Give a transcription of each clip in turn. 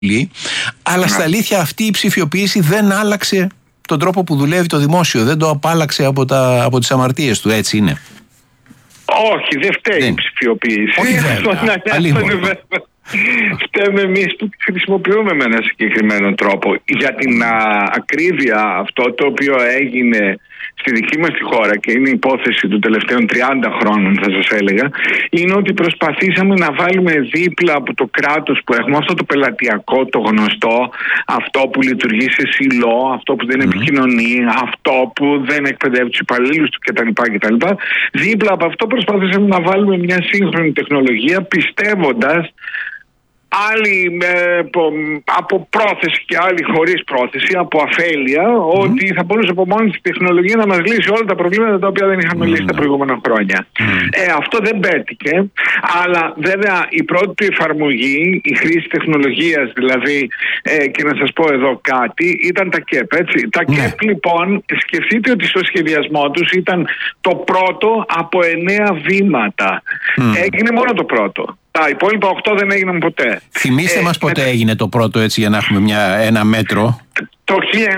Αλλά στα αλήθεια αυτή η ψηφιοποίηση δεν άλλαξε τον τρόπο που δουλεύει το δημόσιο. Δεν το απάλλαξε από τις αμαρτίες του, έτσι είναι? Όχι, δεν φταίει η ψηφιοποίηση. Όχι βέβαια. Φταίμε εμείς που χρησιμοποιούμε με έναν συγκεκριμένο τρόπο. Για την ακρίβεια, αυτό το οποίο έγινε στη δική μας τη χώρα και είναι υπόθεση των τελευταίων 30 χρόνων, θα σας έλεγα, είναι ότι προσπαθήσαμε να βάλουμε δίπλα από το κράτος που έχουμε αυτό το πελατειακό, το γνωστό, αυτό που λειτουργεί σε σιλό, αυτό που δεν επικοινωνεί, αυτό που δεν εκπαιδεύει τους υπαλλήλους του κτλ. Δίπλα από αυτό προσπαθήσαμε να βάλουμε μια σύγχρονη τεχνολογία, πιστεύοντας άλλοι από πρόθεση και άλλοι χωρίς πρόθεση, από αφέλεια, ότι θα μπορούσε από μόνη της τεχνολογία να μας λύσει όλα τα προβλήματα τα οποία δεν είχαμε λύσει τα προηγούμενα χρόνια. Αυτό δεν πέτυχε, αλλά βέβαια η πρώτη του εφαρμογή, η χρήση τεχνολογίας δηλαδή, και να σας πω εδώ κάτι, ήταν τα ΚΕΠ, έτσι. Τα ΚΕΠ λοιπόν, σκεφτείτε ότι στο σχεδιασμό τους ήταν το πρώτο από 9 βήματα. Έγινε μόνο το πρώτο. Τα υπόλοιπα 8 δεν έγιναν ποτέ. Θυμήστε μας πότε έγινε το πρώτο, έτσι, για να έχουμε ένα μέτρο. Το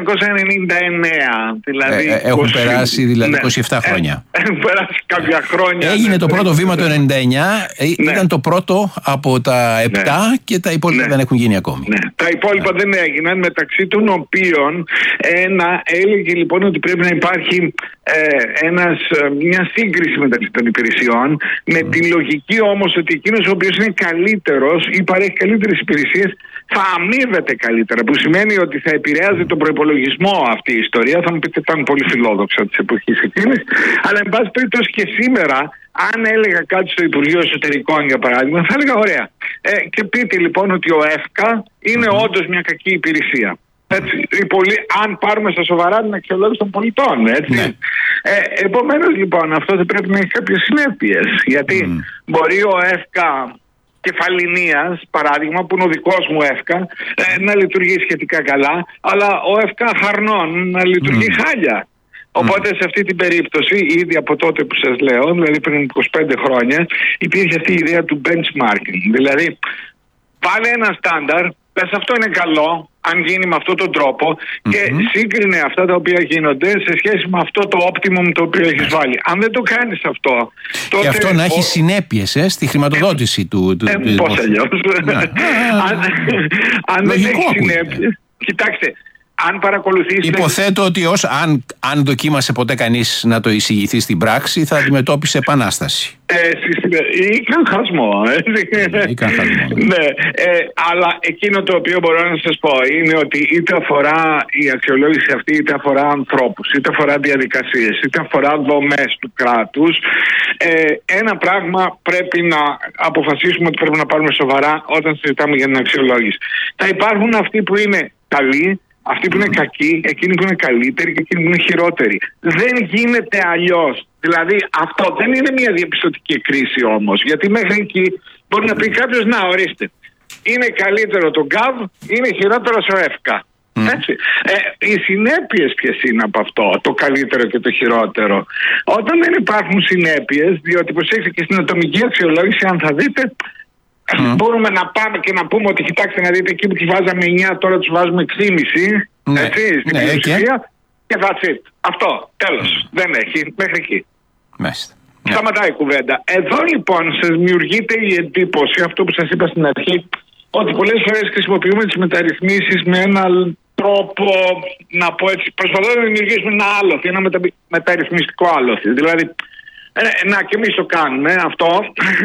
1999, δηλαδή. Έχουν περάσει δηλαδή 27 χρόνια. Έχουν περάσει κάποια χρόνια. Έγινε το πρώτο βήμα το 1999, ήταν το πρώτο από τα 7 και τα υπόλοιπα δεν έχουν γίνει ακόμη. Τα υπόλοιπα δεν έγιναν, μεταξύ των οποίων έλεγε λοιπόν ότι πρέπει να υπάρχει μια σύγκριση μεταξύ των υπηρεσιών, με τη λογική όμως ότι εκείνος ο οποίος είναι καλύτερος ή παρέχει καλύτερες υπηρεσίες θα αμείβεται καλύτερα, που σημαίνει ότι θα επηρεάζει τον προϋπολογισμό αυτή η ιστορία. Θα μου πείτε ότι ήταν πολύ φιλόδοξα της εποχής εκείνης, αλλά εν πάση περιπτώσει και σήμερα, αν έλεγα κάτι στο Υπουργείο Εσωτερικών για παράδειγμα, θα έλεγα ωραία. Και πείτε λοιπόν ότι ο ΕΦΚΑ είναι όντως μια κακή υπηρεσία. Έτσι, αν πάρουμε στα σοβαρά την αξιολόγηση των πολιτών, έτσι. Επομένως λοιπόν αυτό δεν πρέπει να έχει κάποιες συνέπειες, γιατί μπορεί ο ΕΦΚΑ Κεφαληνίας, παράδειγμα, που είναι ο δικός μου ΕΦΚΑ, να λειτουργεί σχετικά καλά, αλλά ο ΕΦΚΑ Χαρνών να λειτουργεί χάλια. Οπότε σε αυτή την περίπτωση, ήδη από τότε που σας λέω, δηλαδή πριν 25 χρόνια, υπήρχε αυτή η ιδέα του benchmarking. Δηλαδή, βάλε ένα στάνταρ, πες αυτό είναι καλό, αν γίνει με αυτόν τον τρόπο, και σύγκρινε αυτά τα οποία γίνονται σε σχέση με αυτό το optimum το οποίο έχεις βάλει. Αν δεν το κάνεις αυτό, τότε... Και αυτό να έχει συνέπειες στη χρηματοδότηση του... Πώς αλλιώς. Αν δεν έχει συνέπειες... Κοιτάξτε, αν παρακολουθήσετε... Υποθέτω ότι αν δοκίμασε ποτέ κανείς να το εισηγηθεί στην πράξη, θα αντιμετώπισε επανάσταση. Ή κανχασμό. Ναι, αλλά εκείνο το οποίο μπορώ να σας πω είναι ότι είτε αφορά η αξιολόγηση αυτή, είτε αφορά ανθρώπους, είτε αφορά διαδικασίες, είτε αφορά δομές του κράτους, ένα πράγμα πρέπει να αποφασίσουμε ότι πρέπει να πάρουμε σοβαρά όταν συζητάμε για την αξιολόγηση. Θα υπάρχουν αυτοί που είναι καλοί, αυτοί που είναι κακοί, εκείνοι που είναι καλύτεροι και εκείνοι που είναι χειρότεροι. Δεν γίνεται αλλιώς. Δηλαδή αυτό δεν είναι μια διαπιστωτική κρίση όμως. Γιατί μέχρι εκεί μπορεί να πει κάποιος, να ορίστε, είναι καλύτερο το ΓΚΑΒ, είναι χειρότερο ο ΕΦΚΑ. Έτσι. Οι συνέπειες ποιες είναι από αυτό, το καλύτερο και το χειρότερο? Όταν δεν υπάρχουν συνέπειες, διότι προσέξτε και στην ατομική αξιολόγηση, αν θα δείτε, μπορούμε να πάμε και να πούμε ότι κοιτάξτε να δείτε, εκεί που τους βάζαμε 9 τώρα τους βάζουμε 6,5, έτσι, στην πλειοψηφία, και that's it. Αυτό, τέλος. Δεν έχει, μέχρι εκεί. Σταματάει η κουβέντα. Εδώ λοιπόν σας δημιουργείται η εντύπωση, αυτό που σας είπα στην αρχή, ότι πολλές φορές χρησιμοποιούμε τις μεταρρυθμίσεις με έναν τρόπο, να πω έτσι, προσπαθούμε να δημιουργήσουμε ένα άλοθη, ένα μεταρρυθμιστικό άλοθη. Δηλαδή, να και εμείς το κάνουμε αυτό,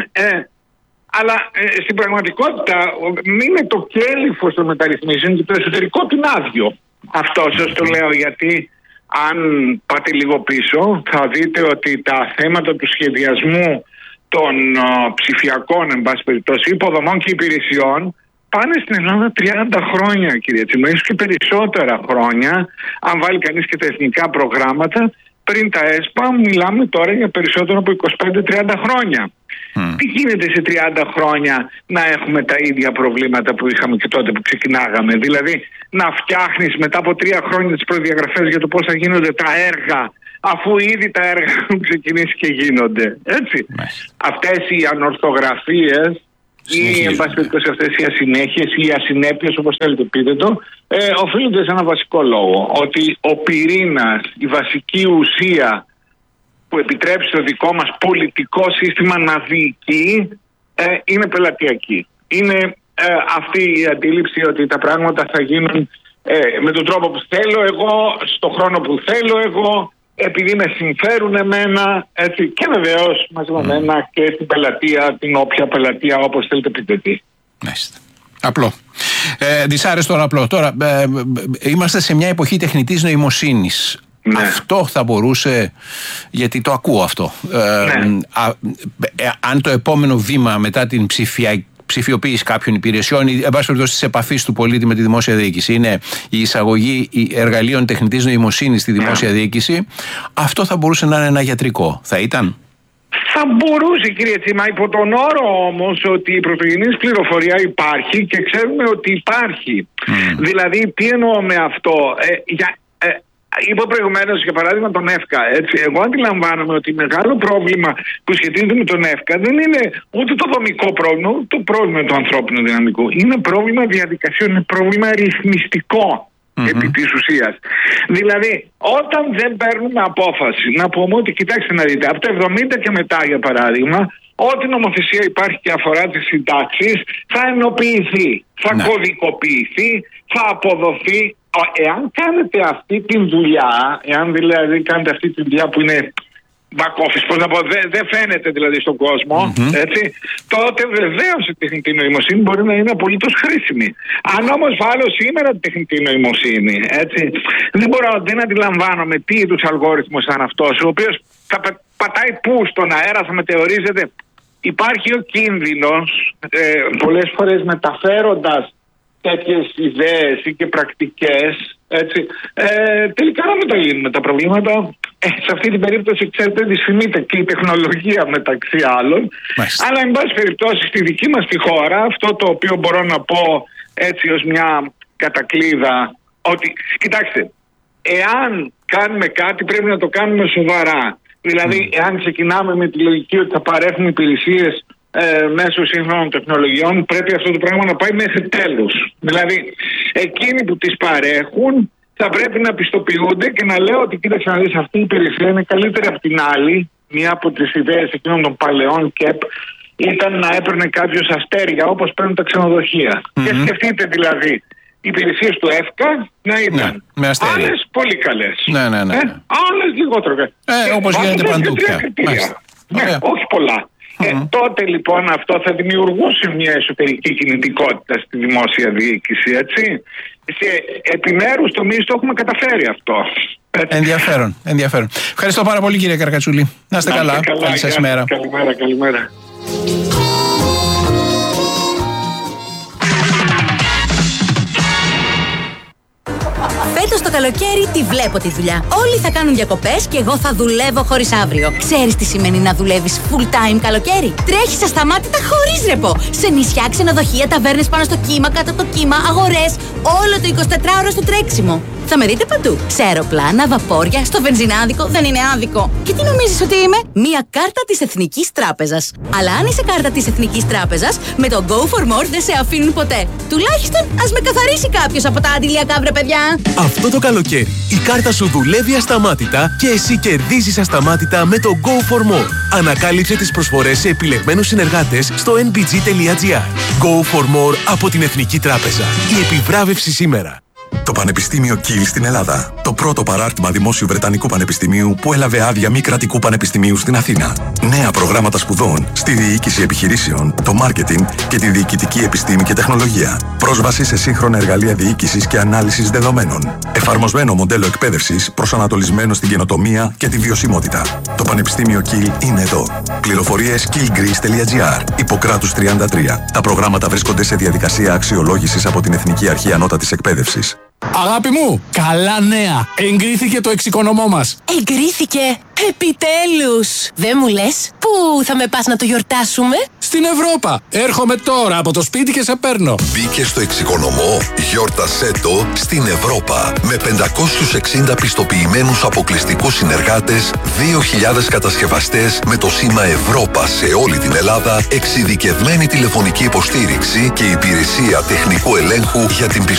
αλλά στην πραγματικότητα είναι το κέλυφος των μεταρρυθμίσεων και το εσωτερικό του άδειο. Αυτό σας το λέω γιατί αν πάτε λίγο πίσω θα δείτε ότι τα θέματα του σχεδιασμού των ψηφιακών, εν πάση περιπτώσει, υποδομών και υπηρεσιών πάνε στην Ελλάδα 30 χρόνια, κύριε Τσίμα, ίσως και περισσότερα χρόνια, αν βάλει κανείς και τα εθνικά προγράμματα. Πριν τα ΕΣΠΑ μιλάμε τώρα για περισσότερο από 25-30 χρόνια. Τι γίνεται σε 30 χρόνια να έχουμε τα ίδια προβλήματα που είχαμε και τότε που ξεκινάγαμε? Δηλαδή να φτιάχνεις μετά από 3 χρόνια τις προδιαγραφές για το πώς θα γίνονται τα έργα, αφού ήδη τα έργα έχουν ξεκινήσει και γίνονται. Έτσι. Αυτές οι ανορθογραφίες ή εν πάση περιπτώσει αυτές οι ασυνέχειες ή οι ασυνέπειες, όπως θέλετε πείτε το, οφείλονται σε ένα βασικό λόγο. Ότι ο πυρήνας, η βασική ουσία που επιτρέπει στο δικό μας πολιτικό σύστημα να διοικεί, είναι πελατειακή. Είναι αυτή η αντίληψη ότι τα πράγματα θα γίνουν με τον τρόπο που θέλω εγώ, στον χρόνο που θέλω εγώ, επειδή με συμφέρουν εμένα, έτσι, και βεβαίως μαζί με εμένα και την πελατεία, την όποια πελατεία, όπως θέλετε πείτε τι. Απλό. Δυσάρεστο απλό. Τώρα, είμαστε σε μια εποχή τεχνητής νοημοσύνης. Ναι. Αυτό θα μπορούσε, γιατί το ακούω αυτό, αν το επόμενο βήμα μετά την ψηφιοποίηση κάποιων υπηρεσιών ή εν πάση περιπτώσει της επαφής του πολίτη με τη δημόσια διοίκηση είναι η εισαγωγή εργαλείων τεχνητής νοημοσύνης στη δημόσια διοίκηση, αυτό θα μπορούσε να είναι ένα γιατρικό. Θα ήταν? Θα μπορούσε, κύριε Τσίμα, υπό τον όρο όμως ότι η πρωτογενής πληροφορία υπάρχει και ξέρουμε ότι υπάρχει. Δηλαδή, τι εννοώ με αυτό? Είπα προηγουμένως για παράδειγμα τον ΕΦΚΑ. Εγώ αντιλαμβάνομαι ότι μεγάλο πρόβλημα που σχετίζεται με τον ΕΦΚΑ δεν είναι ούτε το δομικό πρόβλημα, ούτε το πρόβλημα του ανθρώπινου δυναμικού. Είναι πρόβλημα διαδικασιών, είναι πρόβλημα ρυθμιστικό επί της ουσίας. Δηλαδή, όταν δεν παίρνουμε απόφαση να πούμε ότι, κοιτάξτε να δείτε, από το 70 και μετά για παράδειγμα, ό,τι νομοθεσία υπάρχει και αφορά τις συντάξεις θα ενοποιηθεί, θα κωδικοποιηθεί, θα αποδοθεί. Εάν κάνετε αυτή τη δουλειά, εάν δηλαδή κάνετε αυτή τη δουλειά που είναι back office, πώς να πω, δεν φαίνεται δηλαδή στον κόσμο, έτσι, τότε βεβαίως η τεχνητή νοημοσύνη μπορεί να είναι απολύτως χρήσιμη. Αν όμως βάλω σήμερα τη τεχνητή νοημοσύνη, έτσι, δεν αντιλαμβάνομαι τι είδους αλγόριθμος ήταν αυτός, ο οποίος θα πατάει πού στον αέρα, θα μετεωρίζεται. Υπάρχει ο κίνδυνος, πολλές φορές μεταφέροντας τέτοιες ιδέες ή και πρακτικές, έτσι, τελικά να μεταγίνουν τα προβλήματα. Σε αυτή την περίπτωση, ξέρετε, δυσφημείται και η τεχνολογία μεταξύ άλλων. Αλλά, εν πάση περιπτώσει, στη δική μας τη χώρα, αυτό το οποίο μπορώ να πω έτσι ως μια κατακλείδα, ότι, κοιτάξτε, εάν κάνουμε κάτι πρέπει να το κάνουμε σοβαρά. Δηλαδή, εάν ξεκινάμε με τη λογική ότι θα παρέχουμε υπηρεσίες μέσω σύγχρονων τεχνολογιών, πρέπει αυτό το πράγμα να πάει μέχρι τέλους. Δηλαδή, εκείνοι που τις παρέχουν θα πρέπει να πιστοποιούνται και να λέω ότι, κοίταξε να δεις, αυτή η υπηρεσία είναι καλύτερη από την άλλη. Μία από τις ιδέες εκείνων των παλαιών ΚΕΠ ήταν να έπαιρνε κάποιος αστέρια όπως παίρνουν τα ξενοδοχεία. Και σκεφτείτε δηλαδή, οι υπηρεσίες του ΕΦΚΑ να ήταν άλλες πολύ καλές. Άλλες λιγότερο καλές. Όπως γίνεται παντού πια. Όχι πολλά. Τότε λοιπόν αυτό θα δημιουργούσε μια εσωτερική κινητικότητα στη δημόσια διοίκηση, έτσι. Σε επιμέρους τομείς το έχουμε καταφέρει αυτό. Ενδιαφέρον. Ευχαριστώ πάρα πολύ, κύριε Καρκατσούλη. Να είστε καλά. Καλή σας μέρα. Καλημέρα. Φέτος το καλοκαίρι τη βλέπω τη δουλειά. Όλοι θα κάνουν διακοπές και εγώ θα δουλεύω χωρίς αύριο. Ξέρεις τι σημαίνει να δουλεύεις full time καλοκαίρι? Τρέχεις ασταμάτητα χωρίς ρεπό. Σε νησιά, ξενοδοχεία, ταβέρνες πάνω στο κύμα, κάτω από το κύμα, αγορές. Όλο το 24ωρο στο τρέξιμο. Θα με δείτε παντού. Σε αεροπλάνα, βαπόρια, στο βενζινάδικο. Δεν είναι άδικο. Και τι νομίζεις ότι είμαι? Μία κάρτα της Εθνικής Τράπεζας. Αλλά αν είσαι κάρτα της Εθνικής Τράπεζας, με το Go for More δεν σε αφήνουν ποτέ. Τουλάχιστον ας με καθαρίσει κάποιος από τα αντιλιακά, βρε παιδιά. Αυτό το καλοκαίρι η κάρτα σου δουλεύει ασταμάτητα και εσύ κερδίζεις ασταμάτητα με το Go for More. Ανακάλυψε τις προσφορές σε επιλεγμένους συνεργάτες στο nbg.gr. Go for More από την Εθνική Τράπεζα. Η επιβράβευση σήμερα. Το Πανεπιστήμιο Κιλ στην Ελλάδα. Το πρώτο παράρτημα δημόσιου Βρετανικού Πανεπιστημίου που έλαβε άδεια μη κρατικού πανεπιστημίου στην Αθήνα. Νέα προγράμματα σπουδών στη διοίκηση επιχειρήσεων, το μάρκετινγκ και τη διοικητική επιστήμη και τεχνολογία. Πρόσβαση σε σύγχρονα εργαλεία διοίκησης και ανάλυσης δεδομένων. Εφαρμοσμένο μοντέλο εκπαίδευσης προσανατολισμένο στην καινοτομία και τη βιωσιμότητα. Το Πανεπιστήμιο Κιλ είναι εδώ. Πληροφορίες killgreece.gr. Ιπποκράτους 33. Τα προγράμματα βρίσκονται σε διαδικασία αξιολόγησης από την Εθνική Αρχή Ανώτατης Εκπαίδευσης. Αγάπη μου, καλά νέα! Εγκρίθηκε το εξοικονομώ μας. Εγκρίθηκε! Επιτέλους! Δεν μου λες, πού θα με πας να το γιορτάσουμε? στην Ευρώπα. Έρχομαι τώρα από το σπίτι και σε παίρνω. Μπήκε στο εξοικονομώ, γιόρτασέ το στην Ευρώπα. Με 560 πιστοποιημένους αποκλειστικούς συνεργάτες, 2.000 κατασκευαστές με το σήμα Ευρώπα σε όλη την Ελλάδα, εξειδικευμένη τηλεφωνική υποστήριξη και υπηρεσία τεχνικού ελέγχου για την